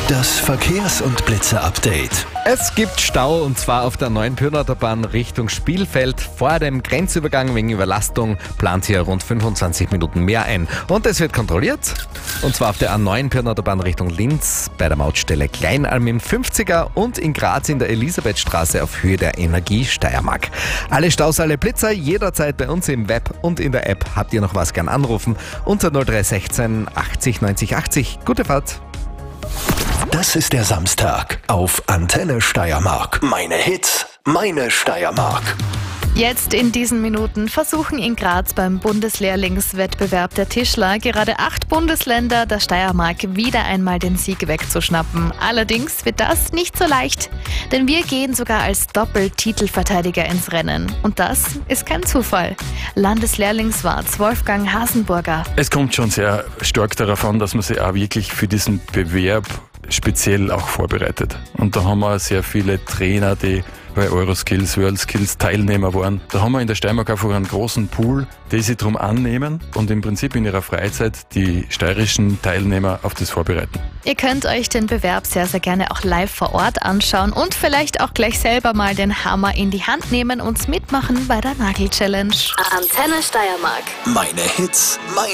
Das Verkehrs- und Blitzer-Update. Es gibt Stau und zwar auf der neuen Pyrnaterbahn Richtung Spielfeld. Vor dem Grenzübergang wegen Überlastung plant hier rund 25 Minuten mehr ein. Und es wird kontrolliert. Und zwar auf der A9 Pyrnaterbahn Richtung Linz bei der Mautstelle Kleinalm im 50er und in Graz in der Elisabethstraße auf Höhe der Energie Steiermark. Alle Staus, alle Blitzer jederzeit bei uns im Web und in der App. Habt ihr noch was, gern anrufen unter 0316 80 90 80. Gute Fahrt! Das ist der Samstag auf Antenne Steiermark. Meine Hits, meine Steiermark. Jetzt in diesen Minuten versuchen in Graz beim Bundeslehrlingswettbewerb der Tischler gerade 8 Bundesländer der Steiermark wieder einmal den Sieg wegzuschnappen. Allerdings wird das nicht so leicht, denn wir gehen sogar als Doppeltitelverteidiger ins Rennen. Und das ist kein Zufall. Landeslehrlingswart Wolfgang Hasenburger. Es kommt schon sehr stark darauf an, dass man sich auch wirklich für diesen Bewerb speziell auch vorbereitet. Und da haben wir sehr viele Trainer, die bei Euroskills, WorldSkills Teilnehmer waren. Da haben wir in der Steiermark einfach einen großen Pool, die sich darum annehmen und im Prinzip in ihrer Freizeit die steirischen Teilnehmer auf das vorbereiten. Ihr könnt euch den Bewerb sehr, sehr gerne auch live vor Ort anschauen und vielleicht auch gleich selber mal den Hammer in die Hand nehmen und mitmachen bei der Nagel-Challenge. Antenne Steiermark. Meine Hits,